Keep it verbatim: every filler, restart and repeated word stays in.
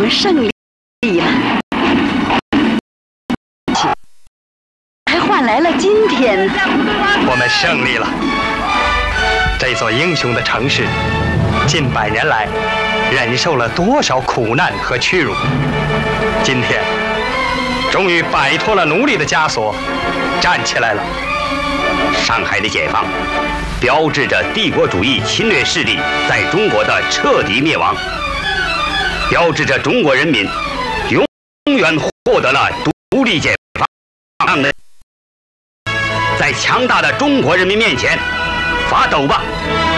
胜利了，还换来了今天。 我们胜利了。这座英雄的城市，近百年来忍受了多少苦难和屈辱，今天终于摆脱了奴隶的枷锁，站起来了。 上海的解放，标志着帝国主义侵略势力在中国的彻底灭亡，标志着中国人民永远获得了独立解放的。在强大的中国人民面前，发抖吧，